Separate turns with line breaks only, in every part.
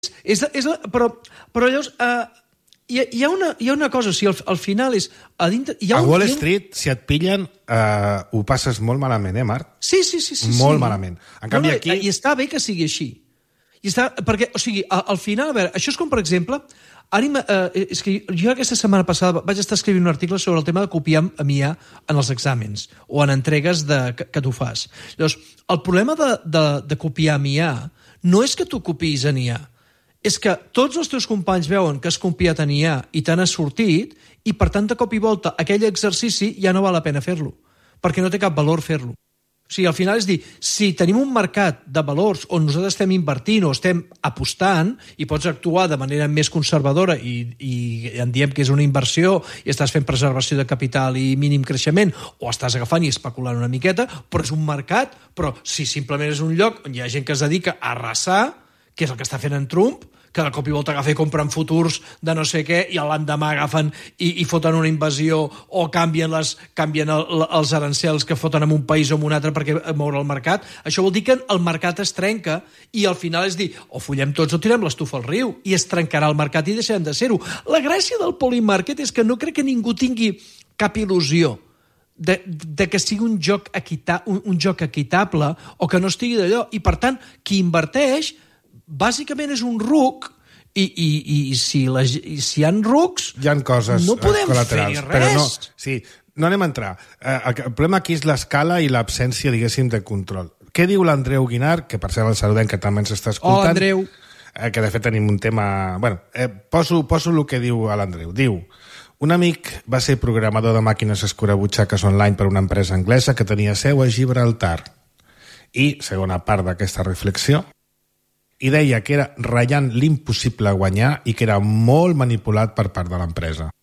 Però llavors... Hi ha una cosa, o sigui, al final és...
A Wall Street, si et pillen, ho passes molt malament, Marc?
Sí.
Molt malament. En canvi, aquí...
I està bé que sigui així. Perquè, o sigui, al final, a veure, això és com, per exemple... És que jo aquesta setmana passada vaig estar escrivint un article sobre el tema de copiar amb IA en els exàmens o en entregues que tu fas. Llavors, el problema de copiar amb IA no és que tu copiïs en IA, és que tots els teus companys veuen que has copiat en IA i te n'has sortit i, per tant, de cop i volta, aquell exercici ja no val la pena fer-lo, perquè no té cap valor fer-lo. O sigui, al final és dir, si tenim un mercat de valors on nosaltres estem invertint o estem apostant i pots actuar de manera més conservadora i en diem que és una inversió i estàs fent preservació de capital i mínim creixement o estàs agafant i especulant una miqueta, però és un mercat, però si simplement és un lloc on hi ha gent que es dedica a arrasar, que és el que està fent en Trump, que de cop i volta agafen i compren futurs de no sé què i l'endemà agafen i foten una invasió o canvien els arancels que foten en un país o en un altre perquè moure el mercat. Això vol dir que el mercat es trenca i al final és dir, o follem tots o tirem l'estufa al riu i es trencarà el mercat i deixarem de ser-ho. La gràcia del polymarket és que no crec que ningú tingui cap il·lusió de que sigui un joc equitable o que no estigui d'allò. I, per tant, qui inverteix bàsicament és un ruc i si hi ha rucs
hi ha coses
no podem fer-hi res.
Però no anem a entrar. El problema aquí és l'escala i l'absència, diguéssim, de control. Què diu l'Andreu Guinart, que per cert el saludem, que també ens està escoltant?
Hola, Andreu.
Que de fet tenim un tema... Bueno, poso el que diu l'Andreu. Diu, un amic va ser programador de màquines escurabutxaques online per una empresa anglesa que tenia seu a Gibraltar. I, segona part d'aquesta reflexió, i deia que era ratllant l'impossible guanyar i que era molt manipulat per part de l'empresa.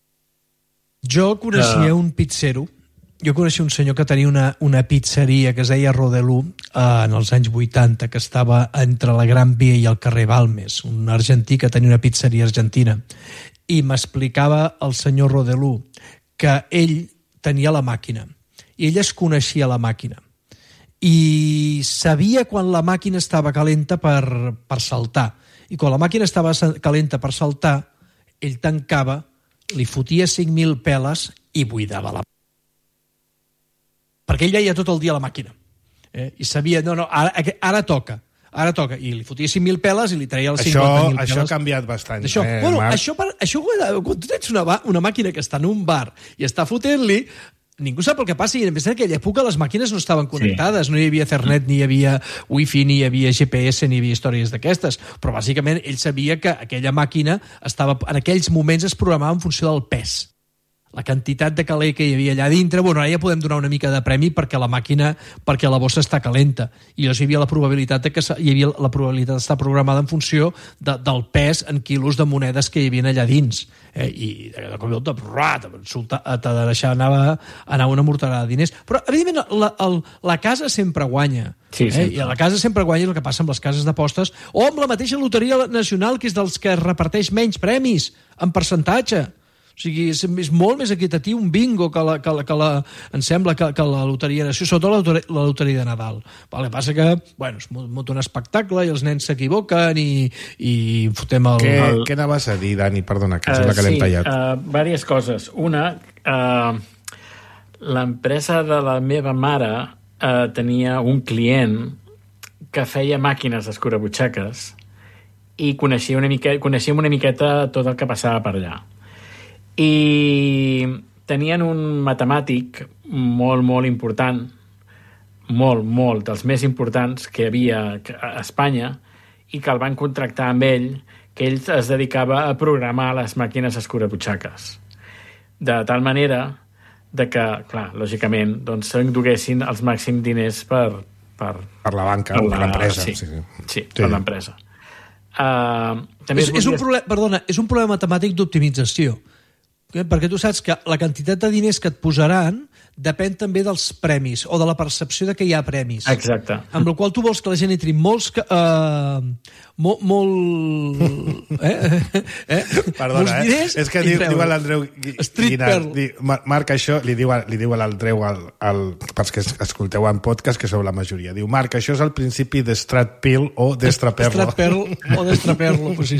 Jo coneixia un pizzero, jo coneixia un senyor que tenia una pizzeria que es deia Rodelú en els anys 80, que estava entre la Gran Via i el carrer Balmes, un argentí que tenia una pizzeria argentina. I m'explicava el senyor Rodelú que ell tenia la màquina i ell es coneixia la màquina. I sabia quan la màquina estava calenta per saltar. I quan la màquina estava calenta per saltar, ell tancava, li fotia 5.000 peles i buidava la màquina. Perquè ell veia tot el dia la màquina. I sabia, ara toca. I li fotia 5.000 peles i li treia les 50.000 peles.
Això ha canviat bastant.
Això, quan tu tens una màquina que està en un bar i està fotent-li, ningú sap el que passa, i a més en aquella època les màquines no estaven connectades, no hi havia Ethernet, ni hi havia Wi-Fi, ni hi havia GPS, ni hi havia històries d'aquestes, però bàsicament ell sabia que aquella màquina en aquells moments es programava en funció del pes. La quantitat de calé que hi havia allà dintre, ara ja podem donar una mica de premi perquè la bossa està calenta, i llavors hi havia la probabilitat d'estar programada en funció del pes en quilos de monedes que hi havia allà dins. I de cop i volta t'ha de deixar anar una morterada de diners. Però, evidentment, la casa sempre guanya. I a la casa sempre guanya el que passa amb les cases d'apostes o amb la mateixa Loteria Nacional, que és dels que reparteix menys premis en percentatge. O sigui, és molt més equitatiu un bingo em sembla que la loteria nacional, sobretot la loteria de Nadal. El que passa que, és molt un espectacle i els nens s'equivoquen i fotem el...
Què anaves a dir, Dani? Perdona, que sembla que l'hem tallat.
Diverses coses. Una, l'empresa de la meva mare tenia un client que feia màquines escurabutxaques i coneixia una miqueta tot el que passava per allà. I tenien un matemàtic molt, molt important, molt, dels més importants que hi havia a Espanya, i que el van contractar amb ell, que ell es dedicava a programar les màquines escurabutxaques. De tal manera que, clar, lògicament, doncs s'enduguessin els màxims diners per
la banca, per l'empresa.
Sí, per l'empresa.
És un problema matemàtic d'optimització. Perquè tu saps que la quantitat de diners que et posaran depèn també dels premis o de la percepció de que hi ha premis.
Exacte.
Amb la qual tu vols que la gent entri molts
Perdona,
diners,
és que diu a l'Andreu Guinart, Marc, això li diu a l'Andreu pels que escolteu en podcast, que sou la majoria, diu, Marc, això és el principi d'Estrat Pill o d'Estraperlo.
Estrat Perl o d'Estraperlo, pues sí.